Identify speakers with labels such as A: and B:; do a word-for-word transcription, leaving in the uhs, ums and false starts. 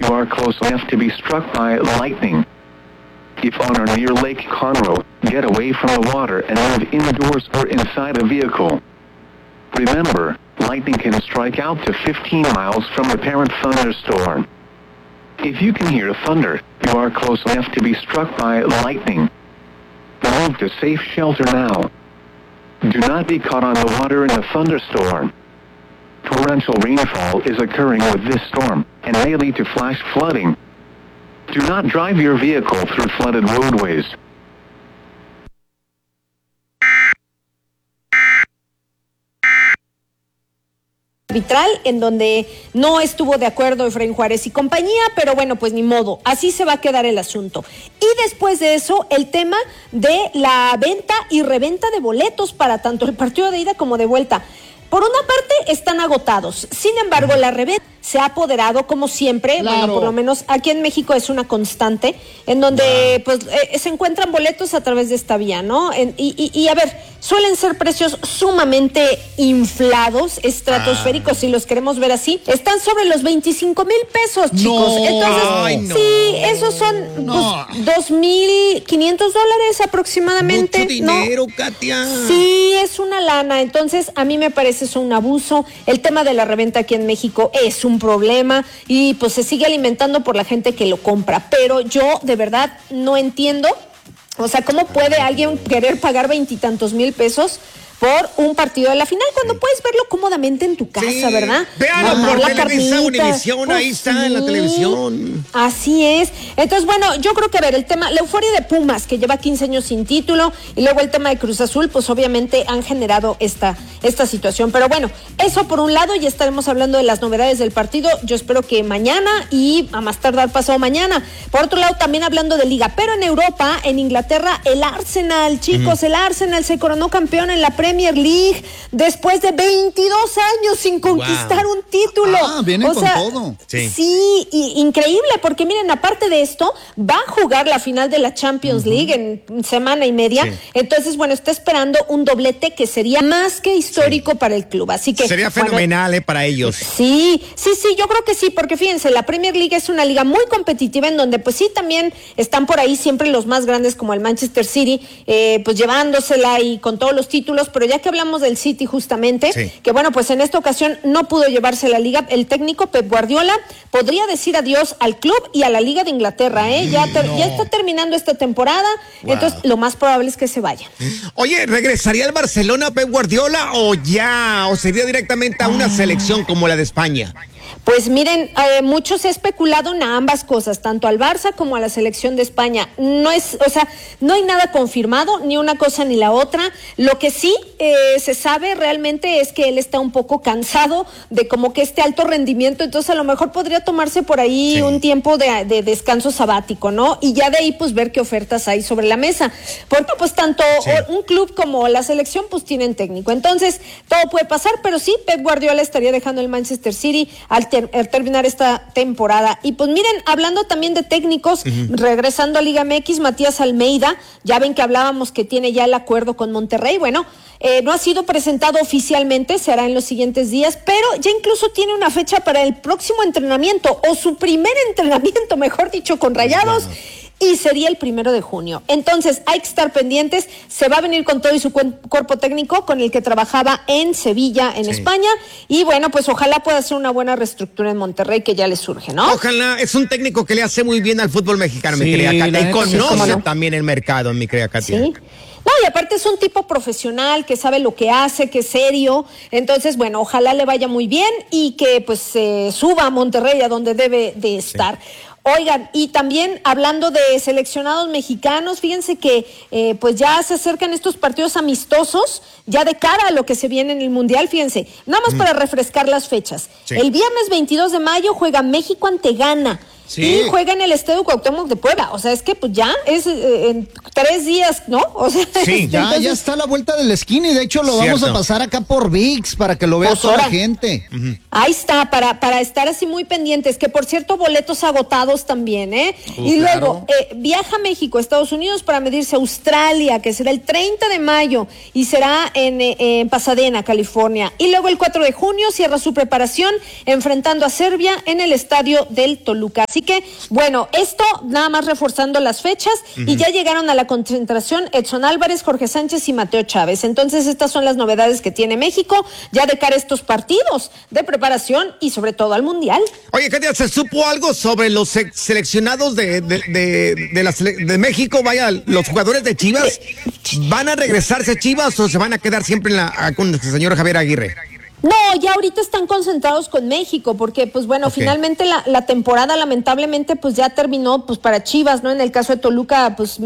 A: you are close enough to be struck by lightning. If on or near Lake Conroe, get away from the water and live indoors or inside a vehicle. Remember, lightning can strike out to fifteen miles from the parent thunderstorm. If you can hear thunder, you are close enough to be struck by lightning. Move to safe shelter now. Do not be caught on the water in a thunderstorm. Torrential rainfall is occurring with this storm and may lead to flash flooding. Do not drive your vehicle through flooded roadways.
B: Arbitral, en donde no estuvo de acuerdo Efraín Juárez y compañía, pero bueno, pues ni modo, así se va a quedar el asunto. Y después de eso, el tema de la venta y reventa de boletos para tanto el partido de ida como de vuelta. Por una parte, están agotados. Sin embargo, la reventa se ha apoderado, como siempre, claro. Bueno, por lo menos aquí en México es una constante, en donde wow. pues eh, se encuentran boletos a través de esta vía, ¿no? En, y, y, y a ver, suelen ser precios sumamente inflados, estratosféricos, ah. si los queremos ver así. Están sobre los veinticinco mil pesos, chicos.
C: No,
B: Entonces,
C: ay, no.
B: sí, esos son no. pues, dos mil quinientos dólares aproximadamente.
C: Mucho dinero,
B: ¿no?
C: Katia.
B: Sí, es una lana. Entonces, a mí me parece eso un abuso. El tema de la reventa aquí en México es un problema y pues se sigue alimentando por la gente que lo compra, pero yo de verdad no entiendo, o sea, ¿cómo puede alguien querer pagar veintitantos mil pesos por un partido de la final cuando sí. puedes verlo cómodamente en tu casa, sí. ¿verdad?
C: Véanlo no, por la Televisa Univisión, pues ahí está sí. en la televisión.
B: Así es. Entonces, bueno, yo creo que a ver, el tema, la euforia de Pumas, que lleva quince años sin título, y luego el tema de Cruz Azul, pues obviamente han generado esta, esta situación. Pero bueno, eso por un lado, ya estaremos hablando de las novedades del partido, yo espero que mañana y a más tardar pasado mañana. Por otro lado, también hablando de Liga, pero en Europa, en Inglaterra, el Arsenal, chicos, uh-huh. el Arsenal se coronó campeón en la Premier League después de veintidós años sin conquistar wow. un título.
D: Ah, vienen o con sea, todo.
B: Sí, sí y, increíble, porque miren, aparte de esto, va a jugar la final de la Champions uh-huh. League en semana y media. Sí. Entonces, bueno, está esperando un doblete que sería más que histórico sí. para el club. Así que
C: sería fenomenal, bueno, eh, para ellos.
B: Sí, sí, sí, yo creo que sí, porque fíjense, la Premier League es una liga muy competitiva en donde, pues sí, también están por ahí siempre los más grandes como el Manchester City, eh, pues llevándosela y con todos los títulos, pero ya que hablamos del City justamente, sí. que bueno, pues en esta ocasión no pudo llevarse la liga, el técnico Pep Guardiola podría decir adiós al club y a la Liga de Inglaterra, ¿eh? Ya, ter- no. ya está terminando esta temporada, wow. entonces lo más probable es que se vaya.
C: Oye, ¿regresaría al Barcelona Pep Guardiola o ya, o sería directamente a una ah. selección como la de España?
B: Pues miren, eh, mucho se ha especulado en ambas cosas, tanto al Barça como a la selección de España. No es, o sea, no hay nada confirmado, ni una cosa ni la otra. Lo que sí eh, se sabe realmente es que él está un poco cansado de como que este alto rendimiento, entonces a lo mejor podría tomarse por ahí sí. un tiempo de, de descanso sabático, ¿no? Y ya de ahí pues ver qué ofertas hay sobre la mesa. Porque pues tanto sí. un club como la selección pues tienen técnico. Entonces todo puede pasar, pero sí, Pep Guardiola estaría dejando el Manchester City al ter- al terminar esta temporada. Y pues miren, hablando también de técnicos, uh-huh. regresando a Liga M X, Matías Almeida, ya ven que hablábamos que tiene ya el acuerdo con Monterrey, bueno, eh, no ha sido presentado oficialmente, se hará en los siguientes días, pero ya incluso tiene una fecha para el próximo entrenamiento, o su primer entrenamiento, mejor dicho, con Rayados, bueno. y sería el primero de junio. Entonces, hay que estar pendientes, se va a venir con todo y su cu- cuerpo técnico con el que trabajaba en Sevilla, en sí. España, y bueno, pues ojalá pueda hacer una buena reestructura en Monterrey, que ya le surge, ¿no?
C: Ojalá, es un técnico que le hace muy bien al fútbol mexicano, sí, mi querida Katia, y conoce sí, no. también el mercado, mi querida Katia.
B: Sí. No, y aparte es un tipo profesional que sabe lo que hace, que es serio. Entonces, bueno, ojalá le vaya muy bien y que pues se eh, suba a Monterrey a donde debe de estar. Sí. Oigan, y también hablando de seleccionados mexicanos, fíjense que eh, pues ya se acercan estos partidos amistosos, ya de cara a lo que se viene en el Mundial, fíjense, nada más mm. para refrescar las fechas. Sí. El viernes veintidós de mayo juega México ante Ghana. Sí. Y juega en el Estadio Cuauhtémoc de Puebla. O sea, es que pues ya es eh, en tres días, ¿no? O sea,
D: sí, ya, entonces, ya está a la vuelta de la esquina y de hecho lo cierto. Vamos a pasar acá por V I X para que lo vea pues toda ahora, la gente.
B: Uh-huh. Ahí está, para, para estar así muy pendientes, que por cierto, boletos agotados también, ¿eh? Uh, y luego, claro. eh, viaja a México, Estados Unidos para medirse a Australia, que será el treinta de mayo y será en, eh, en Pasadena, California. Y luego el cuatro de junio cierra su preparación enfrentando a Serbia en el estadio del Toluca. Así que, bueno, esto nada más reforzando las fechas uh-huh. y ya llegaron a la concentración Edson Álvarez, Jorge Sánchez y Mateo Chávez. Entonces, estas son las novedades que tiene México ya de cara a estos partidos de preparación y sobre todo al Mundial.
C: Oye, Katia, ¿se supo algo sobre los seleccionados de, de, de, de, la, de México? Vaya, los jugadores de Chivas, ¿van a regresarse a Chivas o se van a quedar siempre en la, con el señor Javier Aguirre?
B: No, ya ahorita están concentrados con México, porque pues bueno, okay. finalmente la, la temporada lamentablemente pues ya terminó pues para Chivas, ¿no? En el caso de Toluca, pues